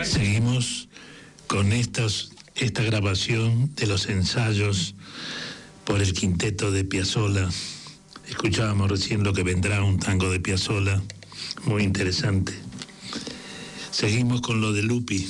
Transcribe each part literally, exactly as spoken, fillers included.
Seguimos con estos, esta grabación de los ensayos por el quinteto de Piazzolla. Escuchábamos recién Lo que vendrá, un tango de Piazzolla, muy interesante. Seguimos con lo de Lupi.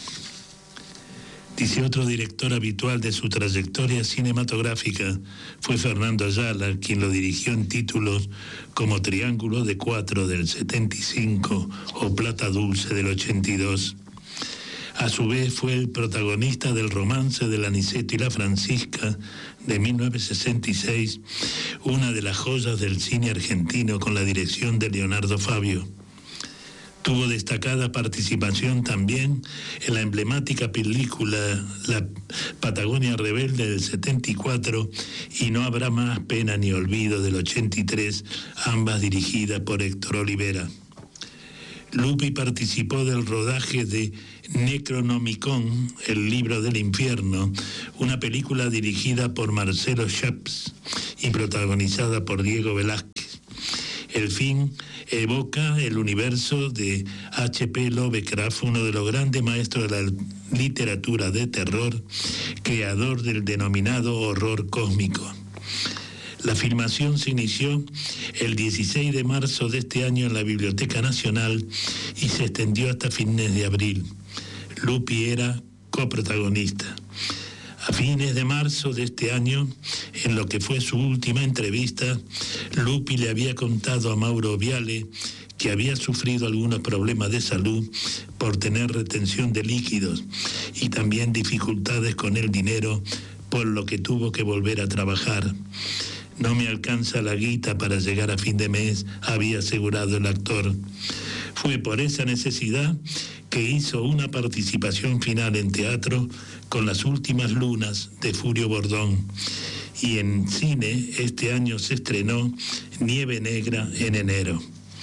Dice: otro director habitual de su trayectoria cinematográfica fue Fernando Ayala, quien lo dirigió en títulos como Triángulo de Cuatro del setenta y cinco o Plata Dulce del ochenta y dos. A su vez fue el protagonista del Romance del Aniceto y la Francisca de mil novecientos sesenta y seis, una de las joyas del cine argentino con la dirección de Leonardo Fabio. Tuvo destacada participación también en la emblemática película La Patagonia Rebelde del setenta y cuatro y No habrá más pena ni olvido del ochenta y tres, ambas dirigidas por Héctor Olivera. Lupi participó del rodaje de Necronomicon, el libro del infierno, una película dirigida por Marcelo Chaps y protagonizada por Diego Velázquez. El film evoca el universo de H P Lovecraft, uno de los grandes maestros de la literatura de terror, creador del denominado horror cósmico. La filmación se inició el dieciséis de marzo de este año en la Biblioteca Nacional y se extendió hasta fines de abril. Lupi era coprotagonista. A fines de marzo de este año, en lo que fue su última entrevista, Lupi le había contado a Mauro Viale que había sufrido algunos problemas de salud por tener retención de líquidos y también dificultades con el dinero, por lo que tuvo que volver a trabajar. No me alcanza la guita para llegar a fin de mes, había asegurado el actor. Fue por esa necesidad que hizo una participación final en teatro con Las últimas lunas de Furio Bordón. Y en cine este año se estrenó Nieve Negra en enero.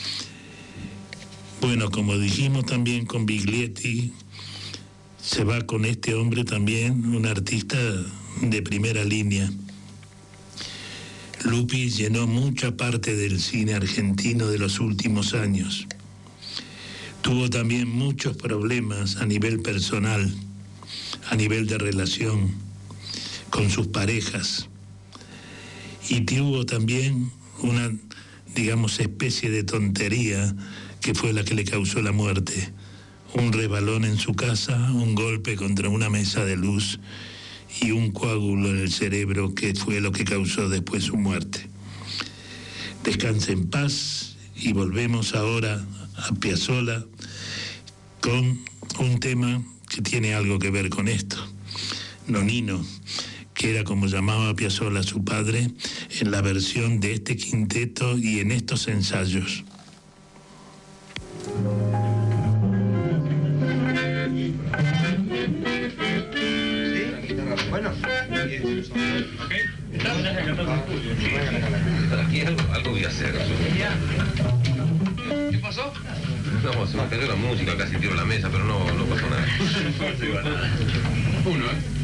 Bueno, como dijimos también con Biglietti, se va con este hombre también, un artista de primera línea. Lupi llenó mucha parte del cine argentino de los últimos años. Tuvo también muchos problemas a nivel personal, a nivel de relación con sus parejas. Y tuvo también una, digamos, especie de tontería que fue la que le causó la muerte. Un resbalón en su casa, un golpe contra una mesa de luz y un coágulo en el cerebro que fue lo que causó después su muerte. Descanse en paz y volvemos ahora a Piazzolla con un tema que tiene algo que ver con esto. Nonino, que era como llamaba Piazzolla a su padre, en la versión de este quinteto y en estos ensayos. Bueno, ok. Aquí algo, algo voy a hacer. ¿Qué pasó? No, se me cayó la música, casi tiro la mesa, pero no, no pasó nada. Uno, ¿eh?